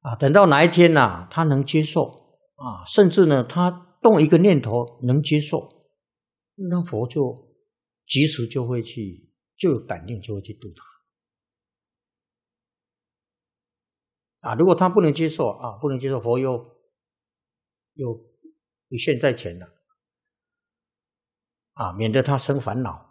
等到哪一天呐，他能接受甚至呢，他动一个念头能接受，那佛就及时就会去，就有感应，就会去度他。如果他不能接受不能接受，佛又一现在前了免得他生烦恼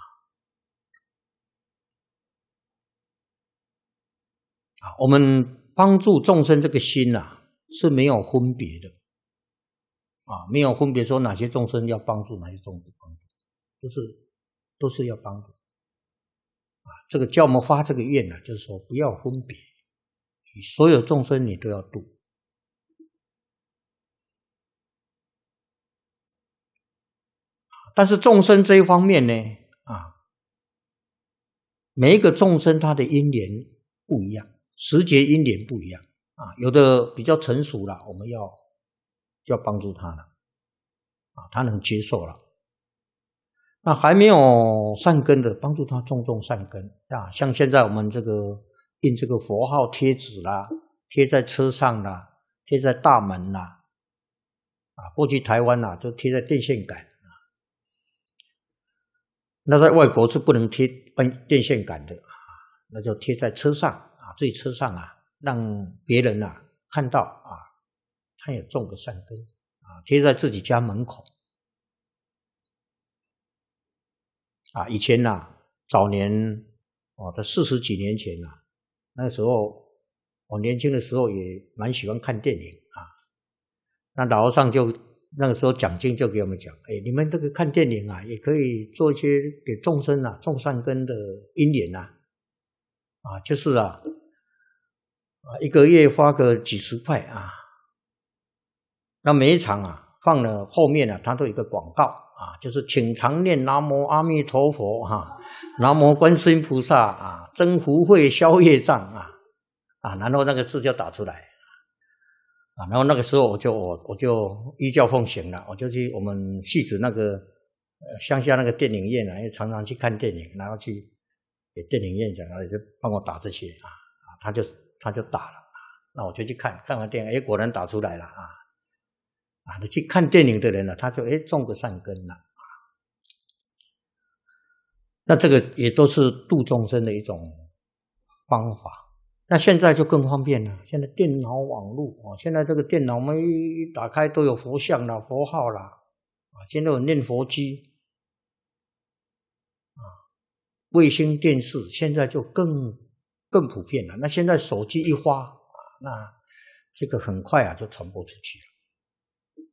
我们帮助众生这个心是没有分别的没有分别说哪些众生要帮助，哪些众生不帮助，都是要帮助这个叫我们发这个愿就是说不要分别，所有众生你都要度。但是众生这一方面呢每一个众生他的因缘不一样，时节因缘不一样有的比较成熟了，我们要帮助他了他能接受了。那还没有善根的，帮助他种善根像现在我们这个印这个佛号贴纸啦，贴在车上啦，贴在大门啦过去台湾就贴在电线杆那在外国是不能贴电线杆的那就贴在车上最车上让别人看到他也种个善根贴在自己家门口以前早年的40几年前那时候我年轻的时候也蛮喜欢看电影那老和尚就那个时候讲经就给我们讲你们这个看电影也可以做一些给众生种善根的因缘就是一个月花个几十块那每一场放了后面它都有一个广告就是请常念南无阿弥陀佛南无观世音菩萨增福慧消业障然后那个字就打出来然后那个时候我就依教奉行了，我就去我们戏子那个乡下那个电影院也常常去看电影，然后去给电影院讲就帮我打这些他就打了那我就去看完电影果然打出来了你去看电影的人他就种个善根了那这个也都是度众生的一种方法。那现在就更方便了，现在电脑网络现在这个电脑我们一打开都有佛像啦、佛号啦现在有念佛机卫星电视现在就更普遍了。那现在手机一发那这个很快就传播出去了。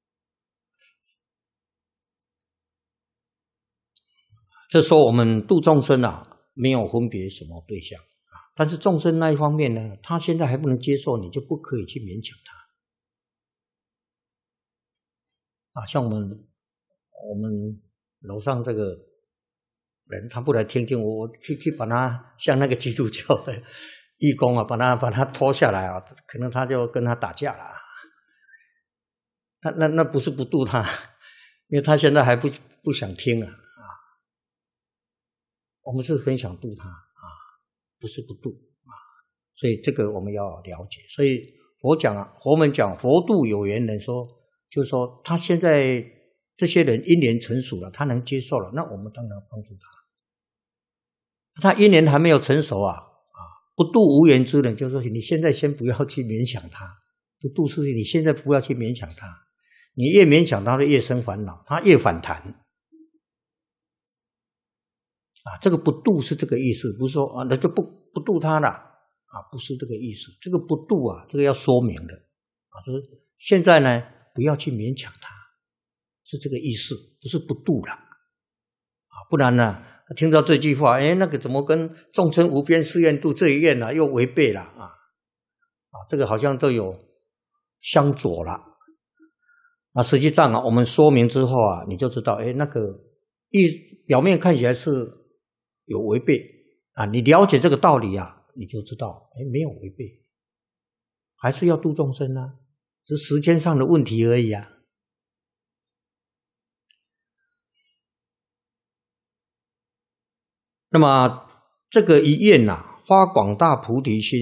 这时候我们度众生没有分别什么对象但是众生那一方面呢，他现在还不能接受，你就不可以去勉强他像我们楼上这个人他不来听经，我去把他像那个基督教的义工把他拖下来可能他就跟他打架了那不是不度他，因为他现在还不想听我们是很想度他不是不度所以这个我们要了解。所以佛门讲佛度有缘人说，就是说他现在这些人因缘成熟了，他能接受了，那我们当然帮助他。他因缘还没有成熟不度无缘之人，就是说你现在先不要去勉强他，不度是你现在不要去勉强他，你越勉强他就越生烦恼，他越反弹这个不度是这个意思，不是说那就不度他了不是这个意思。这个不度这个要说明的就是现在呢不要去勉强他，是这个意思，不是不度了不然呢听到这句话那个怎么跟众生无边誓愿度这一愿又违背了这个好像都有相左了实际上我们说明之后你就知道那个表面看起来是有违背你了解这个道理你就知道没有违背，还是要度众生只是时间上的问题而已那么这个一愿发广大菩提心